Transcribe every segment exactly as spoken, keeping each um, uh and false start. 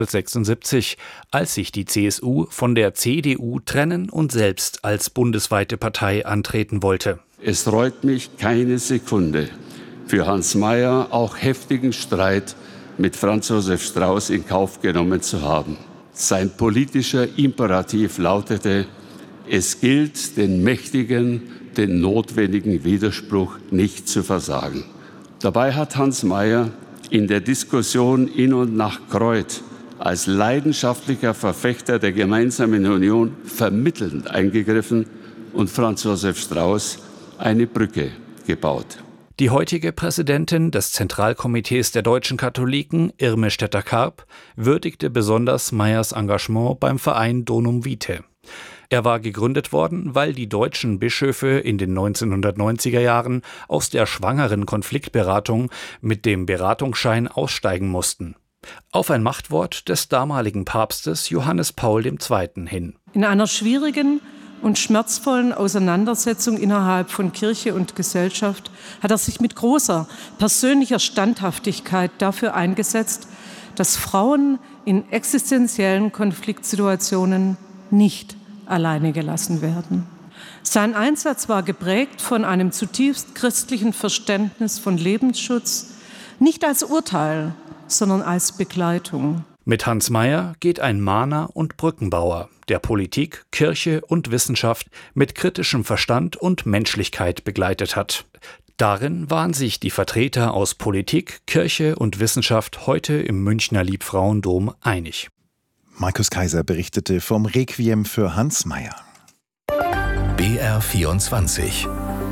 neunzehnhundertsechsundsiebzig, als sich die C S U von der C D U trennen und selbst als bundesweite Partei antreten wollte. Es reut mich keine Sekunde, für Hans Mayer auch heftigen Streit mit Franz Josef Strauß in Kauf genommen zu haben. Sein politischer Imperativ lautete: Es gilt, den Mächtigen den notwendigen Widerspruch nicht zu versagen. Dabei hat Hans Mayer in der Diskussion in und nach Kreuth als leidenschaftlicher Verfechter der gemeinsamen Union vermittelnd eingegriffen und Franz Josef Strauß eine Brücke gebaut. Die heutige Präsidentin des Zentralkomitees der deutschen Katholiken, Irme Stetter-Karp, würdigte besonders Mayers Engagement beim Verein Donum Vitae. Er war gegründet worden, weil die deutschen Bischöfe in den neunzehnhundertneunziger Jahren aus der schwangeren Konfliktberatung mit dem Beratungsschein aussteigen mussten. Auf ein Machtwort des damaligen Papstes Johannes Paul der Zweite hin. In einer schwierigen und schmerzvollen Auseinandersetzung innerhalb von Kirche und Gesellschaft hat er sich mit großer persönlicher Standhaftigkeit dafür eingesetzt, dass Frauen in existenziellen Konfliktsituationen nicht alleine gelassen werden. Sein Einsatz war geprägt von einem zutiefst christlichen Verständnis von Lebensschutz, nicht als Urteil, sondern als Begleitung. Mit Hans Mayer geht ein Mahner und Brückenbauer, der Politik, Kirche und Wissenschaft mit kritischem Verstand und Menschlichkeit begleitet hat. Darin waren sich die Vertreter aus Politik, Kirche und Wissenschaft heute im Münchner Liebfrauendom einig. Markus Kaiser berichtete vom Requiem für Hans Mayer. B R vierundzwanzig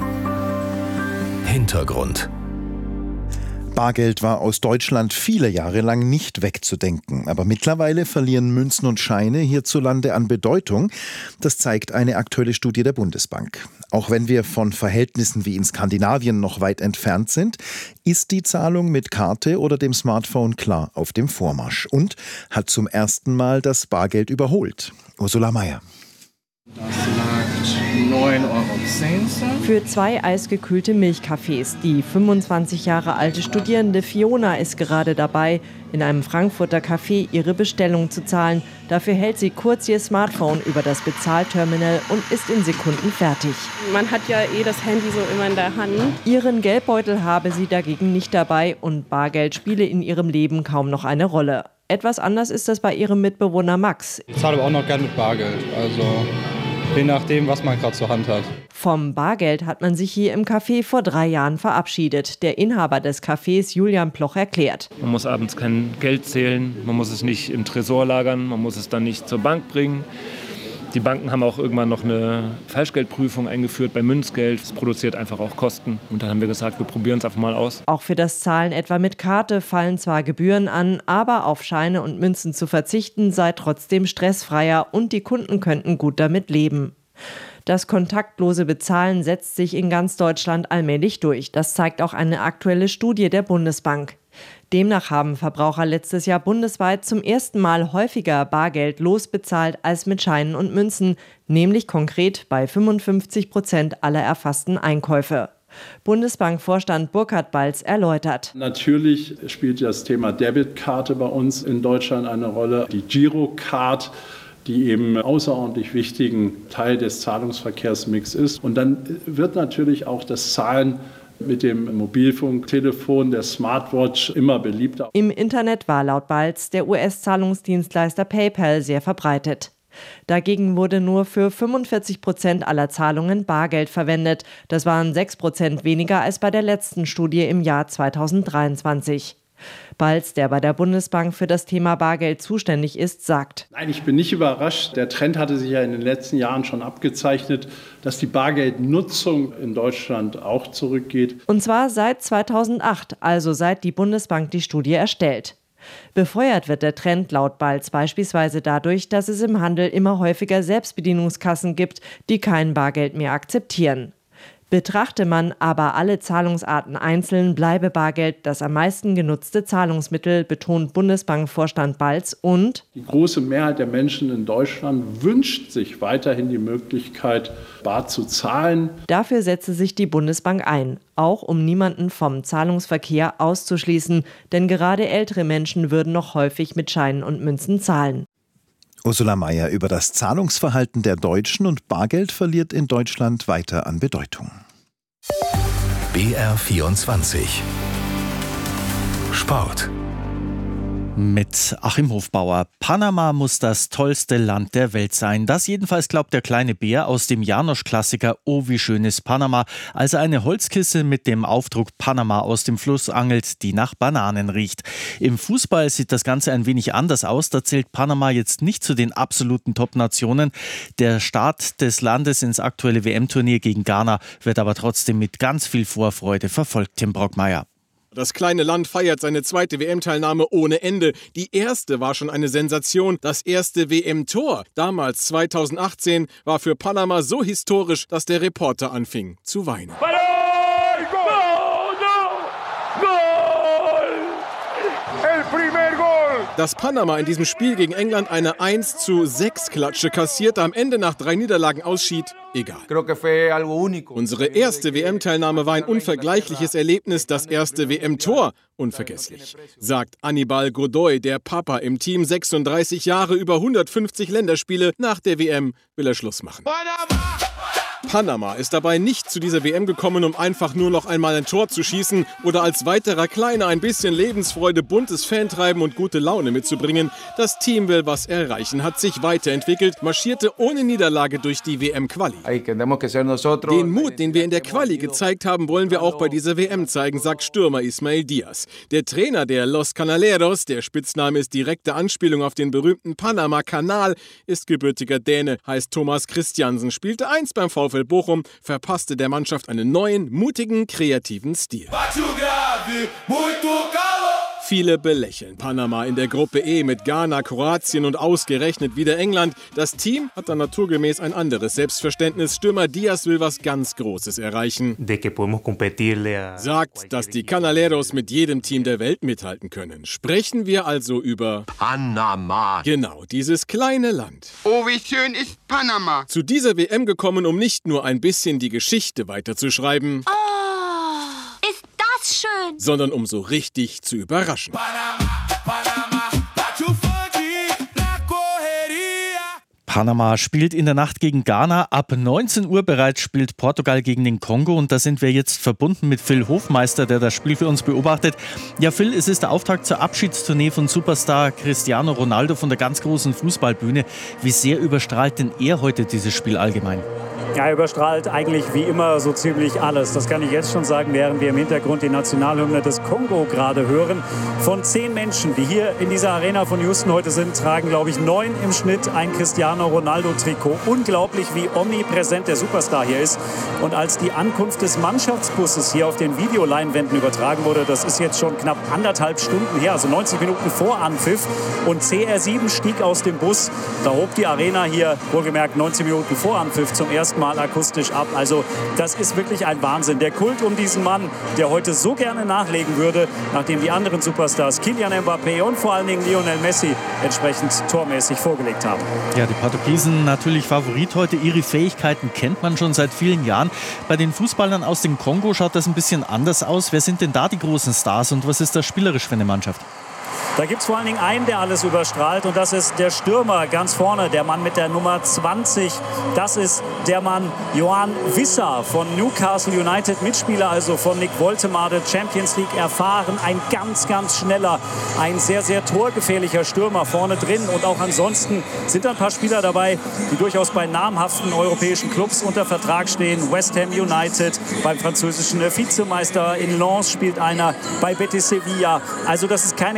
Hintergrund. Bargeld war aus Deutschland viele Jahre lang nicht wegzudenken. Aber mittlerweile verlieren Münzen und Scheine hierzulande an Bedeutung. Das zeigt eine aktuelle Studie der Bundesbank. Auch wenn wir von Verhältnissen wie in Skandinavien noch weit entfernt sind, ist die Zahlung mit Karte oder dem Smartphone klar auf dem Vormarsch und hat zum ersten Mal das Bargeld überholt. Ursula Mayer. Das lag neun Euro zehn. Für zwei eisgekühlte Milchkaffees. Die fünfundzwanzig Jahre alte Studierende Fiona ist gerade dabei, in einem Frankfurter Café ihre Bestellung zu zahlen. Dafür hält sie kurz ihr Smartphone über das Bezahlterminal und ist in Sekunden fertig. Man hat ja eh das Handy so immer in der Hand. Ihren Geldbeutel habe sie dagegen nicht dabei und Bargeld spiele in ihrem Leben kaum noch eine Rolle. Etwas anders ist das bei ihrem Mitbewohner Max. Ich zahle aber auch noch gern mit Bargeld, also je nachdem, was man gerade zur Hand hat. Vom Bargeld hat man sich hier im Café vor drei Jahren verabschiedet. Der Inhaber des Cafés, Julian Ploch, erklärt. Man muss abends kein Geld zählen, man muss es nicht im Tresor lagern, man muss es dann nicht zur Bank bringen. Die Banken haben auch irgendwann noch eine Falschgeldprüfung eingeführt bei Münzgeld. Das produziert einfach auch Kosten. Und dann haben wir gesagt, wir probieren es einfach mal aus. Auch für das Zahlen etwa mit Karte fallen zwar Gebühren an, aber auf Scheine und Münzen zu verzichten sei trotzdem stressfreier und die Kunden könnten gut damit leben. Das kontaktlose Bezahlen setzt sich in ganz Deutschland allmählich durch. Das zeigt auch eine aktuelle Studie der Bundesbank. Demnach haben Verbraucher letztes Jahr bundesweit zum ersten Mal häufiger Bargeld losbezahlt als mit Scheinen und Münzen, nämlich konkret bei fünfundfünfzig Prozent aller erfassten Einkäufe. Bundesbankvorstand Burkhard Balz erläutert. Natürlich spielt das Thema Debitkarte bei uns in Deutschland eine Rolle. Die Girocard, die eben außerordentlich wichtigen Teil des Zahlungsverkehrsmix ist. Und dann wird natürlich auch das Zahlen mit dem Mobilfunktelefon, der Smartwatch immer beliebter. Im Internet war laut Balz der U S-Zahlungsdienstleister PayPal sehr verbreitet. Dagegen wurde nur für fünfundvierzig Prozent aller Zahlungen Bargeld verwendet. Das waren sechs Prozent weniger als bei der letzten Studie im Jahr zweitausenddreiundzwanzig. Balz, der bei der Bundesbank für das Thema Bargeld zuständig ist, sagt: Nein, ich bin nicht überrascht. Der Trend hatte sich ja in den letzten Jahren schon abgezeichnet, dass die Bargeldnutzung in Deutschland auch zurückgeht. Und zwar seit zweitausendacht, also seit die Bundesbank die Studie erstellt. Befeuert wird der Trend laut Balz beispielsweise dadurch, dass es im Handel immer häufiger Selbstbedienungskassen gibt, die kein Bargeld mehr akzeptieren. Betrachte man aber alle Zahlungsarten einzeln, bleibe Bargeld das am meisten genutzte Zahlungsmittel, betont Bundesbankvorstand Balz. Und die große Mehrheit der Menschen in Deutschland wünscht sich weiterhin die Möglichkeit, bar zu zahlen. Dafür setze sich die Bundesbank ein, auch um niemanden vom Zahlungsverkehr auszuschließen. Denn gerade ältere Menschen würden noch häufig mit Scheinen und Münzen zahlen. Ursula Mayer über das Zahlungsverhalten der Deutschen, und Bargeld verliert in Deutschland weiter an Bedeutung. B R vierundzwanzig Sport. Mit Achim Hofbauer. Panama muss das tollste Land der Welt sein. Das jedenfalls glaubt der kleine Bär aus dem Janosch-Klassiker Oh, wie schön ist Panama, als er eine Holzkiste mit dem Aufdruck Panama aus dem Fluss angelt, die nach Bananen riecht. Im Fußball sieht das Ganze ein wenig anders aus. Da zählt Panama jetzt nicht zu den absoluten Top-Nationen. Der Start des Landes ins aktuelle W M-Turnier gegen Ghana wird aber trotzdem mit ganz viel Vorfreude verfolgt. Tim Brockmeier. Das kleine Land feiert seine zweite W M-Teilnahme ohne Ende. Die erste war schon eine Sensation. Das erste W M-Tor, damals zweitausendachtzehn, war für Panama so historisch, dass der Reporter anfing zu weinen. Dass Panama in diesem Spiel gegen England eine eins zu sechs Klatsche kassierte, am Ende nach drei Niederlagen ausschied, egal. Unsere erste W M-Teilnahme war ein unvergleichliches Erlebnis, das erste W M-Tor unvergesslich, sagt Anibal Godoy, der Papa im Team, sechsunddreißig Jahre, über hundertfünfzig Länderspiele. Nach der W M will er Schluss machen. Panama ist dabei nicht zu dieser W M gekommen, um einfach nur noch einmal ein Tor zu schießen oder als weiterer Kleiner ein bisschen Lebensfreude, buntes Fantreiben und gute Laune mitzubringen. Das Team will was erreichen, hat sich weiterentwickelt, marschierte ohne Niederlage durch die W M-Quali. Den Mut, den wir in der Quali gezeigt haben, wollen wir auch bei dieser W M zeigen, sagt Stürmer Ismail Diaz. Der Trainer der Los Canaleros, der Spitzname ist direkte Anspielung auf den berühmten Panama-Kanal, ist gebürtiger Däne, heißt Thomas Christiansen, spielte einst beim VfL Bochum, verpasste der Mannschaft einen neuen, mutigen, kreativen Stil. Viele belächeln Panama in der Gruppe E mit Ghana, Kroatien und ausgerechnet wieder England. Das Team hat dann naturgemäß ein anderes Selbstverständnis. Stürmer Diaz will was ganz Großes erreichen. Sagt, dass die Canaleros mit jedem Team der Welt mithalten können. Sprechen wir also über Panama. Genau, dieses kleine Land. Oh, wie schön ist Panama. Zu dieser W M gekommen, um nicht nur ein bisschen die Geschichte weiterzuschreiben. Oh. Schön. Sondern um so richtig zu überraschen. Panama spielt in der Nacht gegen Ghana. Ab neunzehn Uhr bereits spielt Portugal gegen den Kongo. Und da sind wir jetzt verbunden mit Phil Hofmeister, der das Spiel für uns beobachtet. Ja, Phil, es ist der Auftakt zur Abschiedstournee von Superstar Cristiano Ronaldo von der ganz großen Fußballbühne. Wie sehr überstrahlt denn er heute dieses Spiel allgemein? Er überstrahlt eigentlich wie immer so ziemlich alles. Das kann ich jetzt schon sagen, während wir im Hintergrund die Nationalhymne des Kongo gerade hören. Von zehn Menschen, die hier in dieser Arena von Houston heute sind, tragen, glaube ich, neun im Schnitt ein Cristiano Ronaldo-Trikot. Unglaublich, wie omnipräsent der Superstar hier ist. Und als die Ankunft des Mannschaftsbusses hier auf den Videoleinwänden übertragen wurde, das ist jetzt schon knapp anderthalb Stunden her, also neunzig Minuten vor Anpfiff, und C R sieben stieg aus dem Bus. Da hob die Arena hier, wohlgemerkt neunzig Minuten vor Anpfiff, zum ersten Mal akustisch ab. Also das ist wirklich ein Wahnsinn. Der Kult um diesen Mann, der heute so gerne nachlegen würde, nachdem die anderen Superstars Kylian Mbappé und vor allen Dingen Lionel Messi entsprechend tormäßig vorgelegt haben. Ja, die Portugiesen natürlich Favorit heute. Ihre Fähigkeiten kennt man schon seit vielen Jahren. Bei den Fußballern aus dem Kongo schaut das ein bisschen anders aus. Wer sind denn da die großen Stars und was ist das spielerisch für eine Mannschaft? Da gibt es vor allen Dingen einen, der alles überstrahlt, und das ist der Stürmer ganz vorne, der Mann mit der Nummer zwanzig. Das ist der Mann Yoane Wissa von Newcastle United, Mitspieler also von Nick Woltemade, Champions League erfahren, ein ganz, ganz schneller, ein sehr, sehr torgefährlicher Stürmer vorne drin. Und auch ansonsten sind ein paar Spieler dabei, die durchaus bei namhaften europäischen Clubs unter Vertrag stehen. West Ham United, beim französischen Vizemeister in Lens spielt einer, bei Betis Sevilla. Also das ist keine ganz schlechte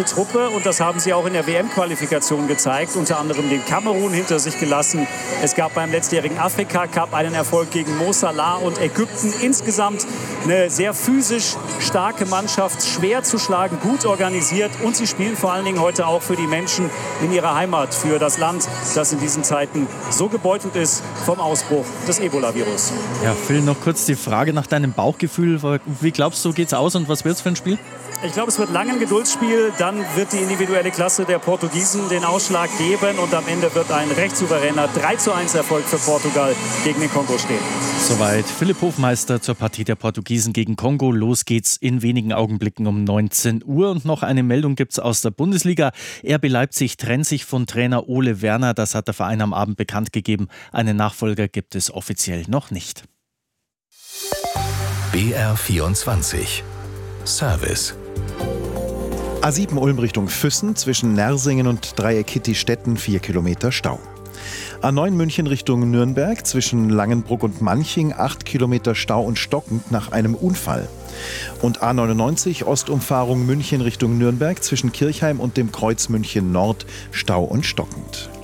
Truppe und das haben sie auch in der W M-Qualifikation gezeigt, unter anderem den Kamerun hinter sich gelassen. Es gab beim letztjährigen Afrika-Cup einen Erfolg gegen Mo Salah und Ägypten. Insgesamt eine sehr physisch starke Mannschaft, schwer zu schlagen, gut organisiert und sie spielen vor allen Dingen heute auch für die Menschen in ihrer Heimat, für das Land, das in diesen Zeiten so gebeutelt ist vom Ausbruch des Ebola-Virus. Ja, Phil, noch kurz die Frage nach deinem Bauchgefühl. Wie glaubst du, geht's aus und was wird's für ein Spiel? Ich glaube, es wird lang ein Geduldsspiel. Dann wird die individuelle Klasse der Portugiesen den Ausschlag geben. Und am Ende wird ein recht souveräner drei zu eins Erfolg für Portugal gegen den Kongo stehen. Soweit Philipp Hofmeister zur Partie der Portugiesen gegen Kongo. Los geht's in wenigen Augenblicken um neunzehn Uhr. Und noch eine Meldung gibt's aus der Bundesliga. R B Leipzig trennt sich von Trainer Ole Werner. Das hat der Verein am Abend bekannt gegeben. Einen Nachfolger gibt es offiziell noch nicht. B R vierundzwanzig Service. A sieben Ulm Richtung Füssen, zwischen Nersingen und Dreieck-Hitti-Stetten vier Kilometer Stau. A neun München Richtung Nürnberg, zwischen Langenbruck und Manching acht Kilometer Stau und stockend nach einem Unfall. Und A neunundneunzig Ostumfahrung München Richtung Nürnberg, zwischen Kirchheim und dem Kreuz München Nord Stau und stockend.